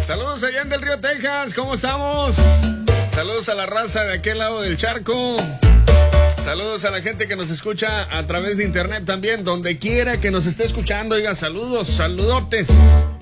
Saludos allá en Del Río, Texas, ¿cómo estamos? Saludos a la raza de aquel lado del charco. Saludos a la gente que nos escucha a través de internet también, donde quiera que nos esté escuchando. Oiga, saludos, saludotes.